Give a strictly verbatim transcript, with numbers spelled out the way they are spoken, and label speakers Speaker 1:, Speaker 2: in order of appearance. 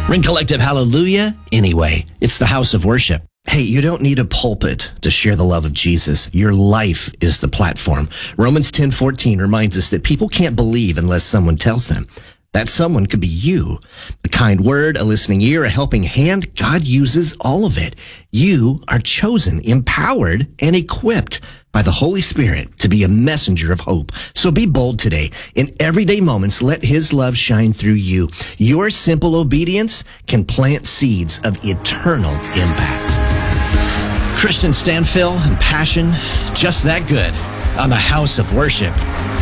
Speaker 1: Ring Collective Hallelujah. Anyway, it's the house of worship. Hey, you don't need a pulpit to share the love of Jesus. Your life is the platform. Romans ten fourteen reminds us that people can't believe unless someone tells them. That someone could be you. A kind word, a listening ear, a helping hand. God uses all of it. You are chosen, empowered, and equipped by the Holy Spirit to be a messenger of hope. So be bold today. In everyday moments, let His love shine through you. Your simple obedience can plant seeds of eternal impact. Christian Stanfill and passion, just that good on the house of worship.